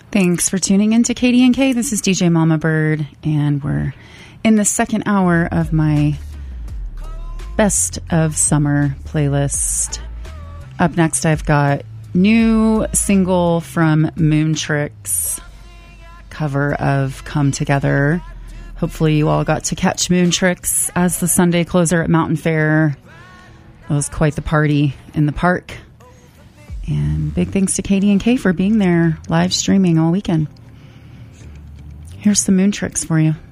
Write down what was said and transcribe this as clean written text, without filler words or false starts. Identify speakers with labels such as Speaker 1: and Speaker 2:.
Speaker 1: Thanks for tuning in to Katie and K. This is DJ Mama Bird, and we're in the second hour of my best of summer playlist. Up next, I've got new single from Moontrix, cover of Come Together. Hopefully you all got to catch Moontrix as the Sunday closer at Mountain Fair. It was quite the party in the park. And big thanks to Katie and Kay for being there live streaming all weekend. Here's some Moontrix for you.